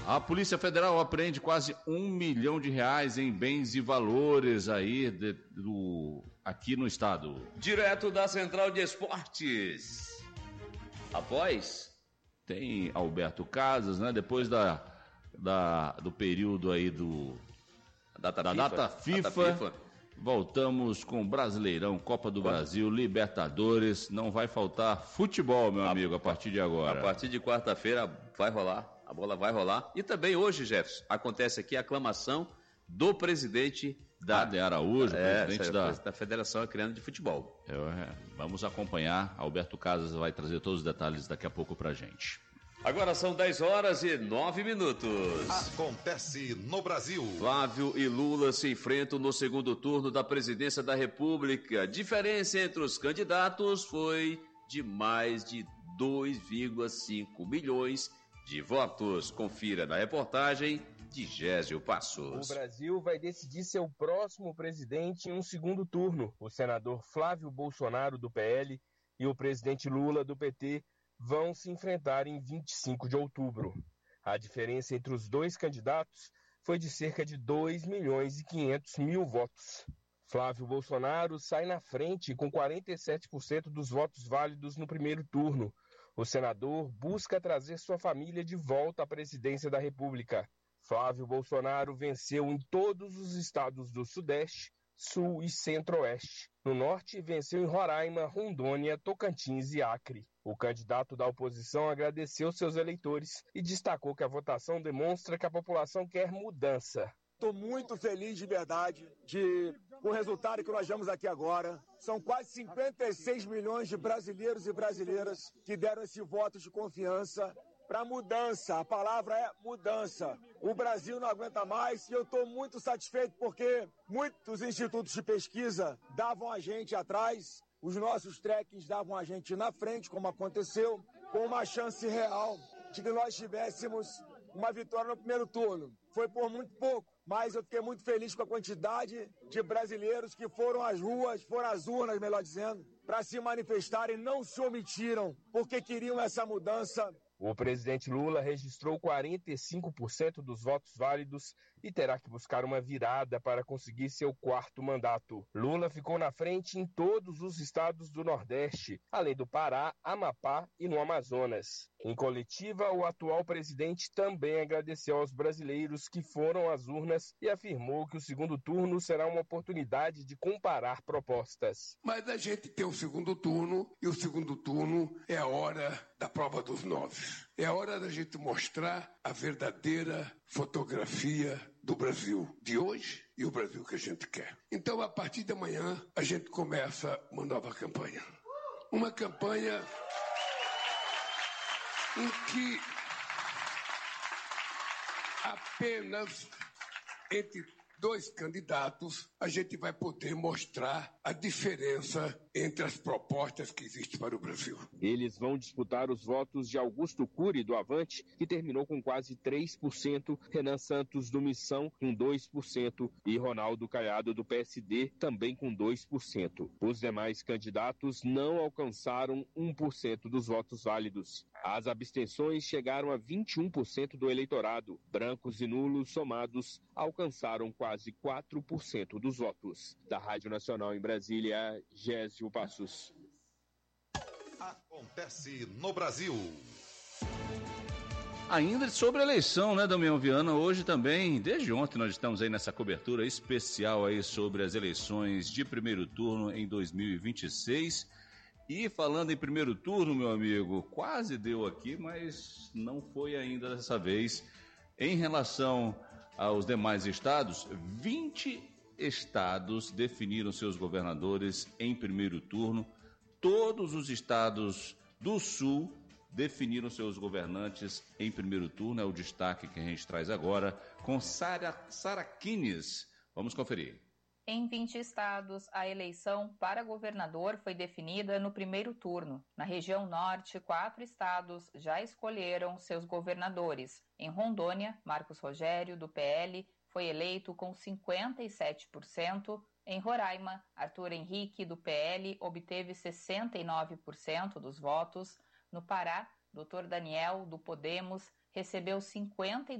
A Polícia Federal apreende quase R$1 milhão em bens e valores aí aqui no estado. Direto da Central de Esportes. Após? Tem Alberto Casas, né? Depois do período aí da data FIFA. Voltamos com Brasileirão, Copa do Brasil, Libertadores. Não vai faltar futebol, meu amigo, a partir de agora. A partir de quarta-feira vai rolar. A bola vai rolar. E também hoje, Jefferson, acontece aqui a aclamação do presidente de Araújo, presidente da Federação Acreana de Futebol. Vamos acompanhar. Alberto Casas vai trazer todos os detalhes daqui a pouco pra gente. Agora são 10h09. Acontece no Brasil. Flávio e Lula se enfrentam no segundo turno da presidência da República. A diferença entre os candidatos foi de mais de 2,5 milhões de votos. Confira na reportagem de Gésio Passos. O Brasil vai decidir seu próximo presidente em um segundo turno. O senador Flávio Bolsonaro, do PL, e o presidente Lula, do PT, vão se enfrentar em 25 de outubro. A diferença entre os dois candidatos foi de cerca de 2.500.000 votos. Flávio Bolsonaro sai na frente com 47% dos votos válidos no primeiro turno. O senador busca trazer sua família de volta à presidência da República. Flávio Bolsonaro venceu em todos os estados do Sudeste, Sul e Centro-Oeste. No Norte, venceu em Roraima, Rondônia, Tocantins e Acre. O candidato da oposição agradeceu seus eleitores e destacou que a votação demonstra que a população quer mudança. Estou muito feliz de verdade com o resultado que nós vemos aqui agora. São quase 56 milhões de brasileiros e brasileiras que deram esse voto de confiança para mudança. A palavra é mudança. O Brasil não aguenta mais e eu estou muito satisfeito porque muitos institutos de pesquisa davam a gente atrás, os nossos trekkings davam a gente na frente, como aconteceu, com uma chance real de que nós tivéssemos uma vitória no primeiro turno. Foi por muito pouco, mas eu fiquei muito feliz com a quantidade de brasileiros que foram às ruas, foram às urnas, melhor dizendo, para se manifestarem, não se omitiram, porque queriam essa mudança. O presidente Lula registrou 45% dos votos válidos e terá que buscar uma virada para conseguir seu quarto mandato. Lula ficou na frente em todos os estados do Nordeste, além do Pará, Amapá e no Amazonas. Em coletiva, o atual presidente também agradeceu aos brasileiros que foram às urnas e afirmou que o segundo turno será uma oportunidade de comparar propostas. Mas a gente tem o segundo turno e o segundo turno é a hora da prova dos 9. É a hora da gente mostrar a verdadeira fotografia do Brasil de hoje e o Brasil que a gente quer. Então, a partir de amanhã, a gente começa uma nova campanha. Uma campanha em que apenas entre dois candidatos a gente vai poder mostrar a diferença entre as propostas que existem para o Brasil. Eles vão disputar os votos de Augusto Cury, do Avante, que terminou com quase 3%, Renan Santos, do Missão, com 2%, e Ronaldo Caiado, do PSD, também com 2%. Os demais candidatos não alcançaram 1% dos votos válidos. As abstenções chegaram a 21% do eleitorado. Brancos e nulos somados alcançaram quase 4% dos votos. Da Rádio Nacional em Brasília, Gésio Passos. Acontece no Brasil. Ainda sobre a eleição, né, Damião Viana? Hoje também, desde ontem, nós estamos aí nessa cobertura especial aí sobre as eleições de primeiro turno em 2026. E falando em primeiro turno, meu amigo, quase deu aqui, mas não foi ainda dessa vez. Em relação aos demais estados, 20 estados definiram seus governadores em primeiro turno. Todos os estados do Sul definiram seus governantes em primeiro turno. É o destaque que a gente traz agora com Sara Kines. Vamos conferir. Em 20 estados, a eleição para governador foi definida no primeiro turno. Na região norte, 4 estados já escolheram seus governadores. Em Rondônia, Marcos Rogério, do PL, foi eleito com 57%. Em Roraima, Arthur Henrique, do PL, obteve 69% dos votos. No Pará, Dr. Daniel, do Podemos, recebeu 52%.